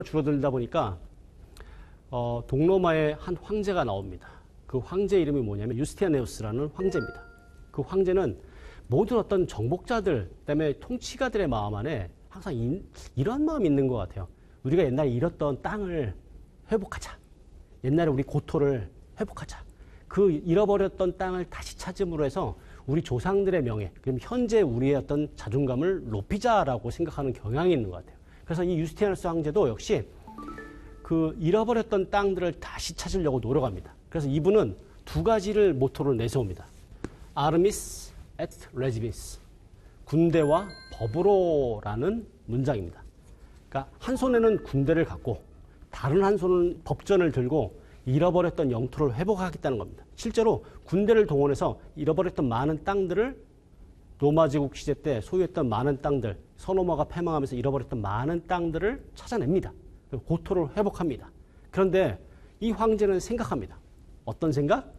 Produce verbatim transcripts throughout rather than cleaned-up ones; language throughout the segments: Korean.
줄어들다 보니까 어, 동로마의 한 황제가 나옵니다. 그 황제 이름이 뭐냐면 유스티아네우스라는 황제입니다. 그 황제는 모든 어떤 정복자들 때문에 통치가들의 마음 안에 항상 이, 이런 마음이 있는 것 같아요. 우리가 옛날에 잃었던 땅을 회복하자. 옛날에 우리 고토를 회복하자. 그 잃어버렸던 땅을 다시 찾음으로 해서 우리 조상들의 명예, 그럼 현재 우리의 어떤 자존감을 높이자라고 생각하는 경향이 있는 것 같아요. 그래서 이 유스티아누스 황제도 역시 그 잃어버렸던 땅들을 다시 찾으려고 노력합니다. 그래서 이분은 두 가지를 모토로 내세웁니다. 아르미스 앳 레지비스, 군대와 법으로라는 문장입니다. 그러니까 한 손에는 군대를 갖고 다른 한 손은 법전을 들고 잃어버렸던 영토를 회복하겠다는 겁니다. 실제로 군대를 동원해서 잃어버렸던 많은 땅들을 로마 제국 시대 때 소유했던 많은 땅들, 서노마가 패망하면서 잃어버렸던 많은 땅들을 찾아냅니다. 고토를 회복합니다. 그런데 이 황제는 생각합니다. 어떤 생각?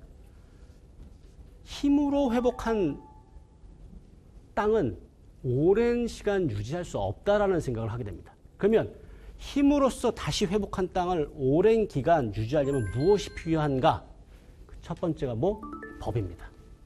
힘으로 회복한 땅은 오랜 시간 유지할 수 없다라는 생각을 하게 됩니다. 그러면 힘으로써 다시 회복한 땅을 오랜 기간 유지하려면 무엇이 필요한가? 첫 번째가 뭐? 법입니다.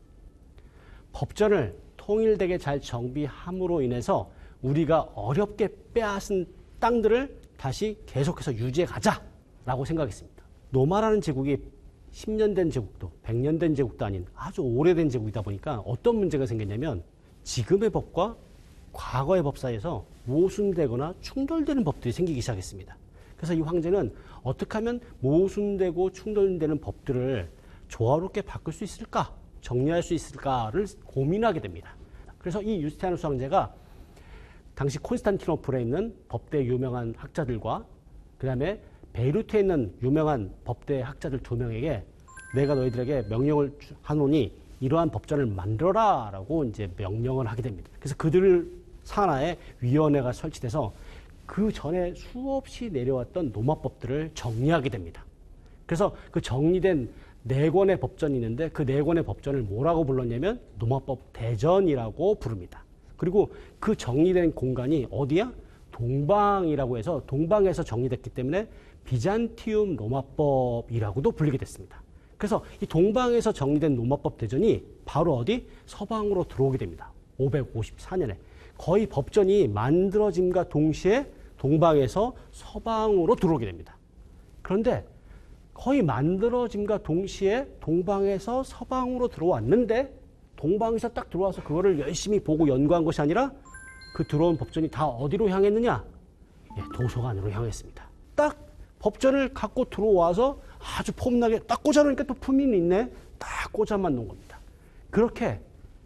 법전을 통일되게 잘 정비함으로 인해서 우리가 어렵게 빼앗은 땅들을 다시 계속해서 유지해 가자라고 생각했습니다. 로마라는 제국이 십 년 된 제국도 백 년 된 제국도 아닌 아주 오래된 제국이다 보니까 어떤 문제가 생겼냐면 지금의 법과 과거의 법 사이에서 모순되거나 충돌되는 법들이 생기기 시작했습니다. 그래서 이 황제는 어떻게 하면 모순되고 충돌되는 법들을 조화롭게 바꿀 수 있을까, 정리할 수 있을까를 고민하게 됩니다. 그래서 이 유스티아누스 황제가 당시 콘스탄티노플에 있는 법대 유명한 학자들과 그 다음에 베이루트에 있는 유명한 법대 학자들 두 명에게 내가 너희들에게 명령을 하노니 이러한 법전을 만들어라 라고 이제 명령을 하게 됩니다. 그래서 그들 산하에 위원회가 설치돼서 그 전에 수없이 내려왔던 로마법들을 정리하게 됩니다. 그래서 그 정리된 네 권의 법전이 있는데 그 네 권의 법전을 뭐라고 불렀냐면 로마법 대전이라고 부릅니다. 그리고 그 정리된 공간이 어디야? 동방이라고 해서 동방에서 정리됐기 때문에 비잔티움 로마법이라고도 불리게 됐습니다. 그래서 이 동방에서 정리된 로마법 대전이 바로 어디? 서방으로 들어오게 됩니다. 오백오십사 년에. 거의 법전이 만들어짐과 동시에 동방에서 서방으로 들어오게 됩니다. 그런데 거의 만들어짐과 동시에 동방에서 서방으로 들어왔는데 동방에서 딱 들어와서 그거를 열심히 보고 연구한 것이 아니라 그 들어온 법전이 다 어디로 향했느냐? 예, 도서관으로 향했습니다. 딱 법전을 갖고 들어와서 아주 폼나게 딱 꽂아놓으니까 또 품이 있네. 딱 꽂아만 놓은 겁니다. 그렇게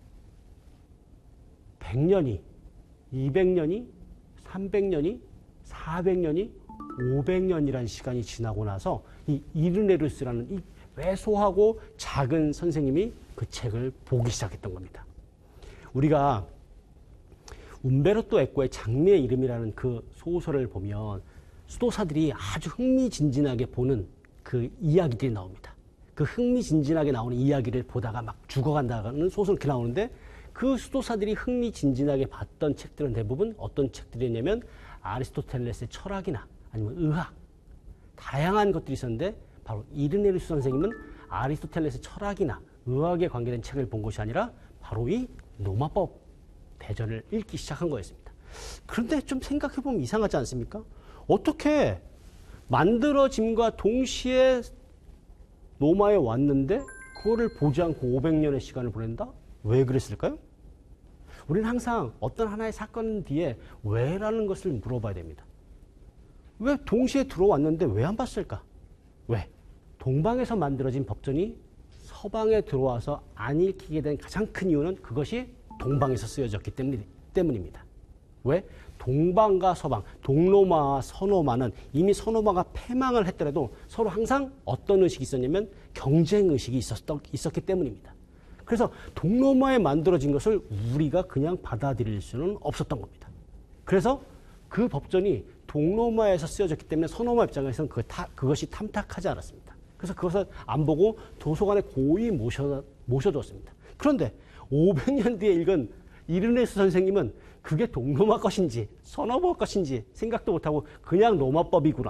백 년이, 이백 년이, 삼백 년이, 사백 년이, 오백 년이라는 시간이 지나고 나서 이 이르네루스라는 이 왜소하고 작은 선생님이 그 책을 보기 시작했던 겁니다. 우리가 움베르토 에코의 장미의 이름이라는 그 소설을 보면 수도사들이 아주 흥미진진하게 보는 그 이야기들이 나옵니다. 그 흥미진진하게 나오는 이야기를 보다가 막 죽어간다는 소설 이렇게 나오는데 그 수도사들이 흥미진진하게 봤던 책들은 대부분 어떤 책들이었냐면 아리스토텔레스의 철학이나 아니면 의학, 다양한 것들이 있었는데 바로 이르네루스 선생님은 아리스토텔레스의 철학이나 의학에 관계된 책을 본 것이 아니라 바로 이 로마법 대전을 읽기 시작한 거였습니다. 그런데 좀 생각해보면 이상하지 않습니까? 어떻게 만들어짐과 동시에 로마에 왔는데 그거를 보지 않고 오백 년의 시간을 보낸다? 왜 그랬을까요? 우리는 항상 어떤 하나의 사건 뒤에 왜라는 것을 물어봐야 됩니다. 왜 동시에 들어왔는데 왜 안 봤을까? 왜? 동방에서 만들어진 법전이 서방에 들어와서 안 읽히게 된 가장 큰 이유는 그것이 동방에서 쓰여졌기 때문, 때문입니다. 왜? 동방과 서방, 동로마와 서노마는 이미 서노마가 패망을 했더라도 서로 항상 어떤 의식이 있었냐면 경쟁의식이 있었던, 있었기 때문입니다. 그래서 동로마에 만들어진 것을 우리가 그냥 받아들일 수는 없었던 겁니다. 그래서 그 법전이 동로마에서 쓰여졌기 때문에 서노마 입장에서는 그 타, 그것이 탐탁하지 않았습니다. 그래서 그것을 안 보고 도서관에 고이 모셔, 모셔두었습니다. 그런데 오백 년 뒤에 읽은 이르네스 선생님은 그게 동로마 것인지 선어버 것인지 생각도 못하고 그냥 로마법이구나.